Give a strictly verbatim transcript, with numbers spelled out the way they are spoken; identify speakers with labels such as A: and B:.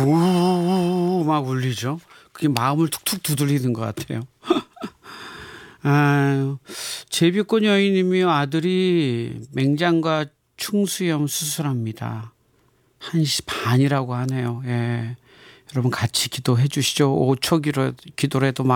A: 우 막 울리죠. 그게 마음을 툭툭 두들리는 것 같아요. 아유, 제비꽃 여인님이 아들이 맹장과 충수염 수술합니다. 한 시 반이라고 하네요. 예. 여러분 같이 기도해 주시죠. 오 초 기도라도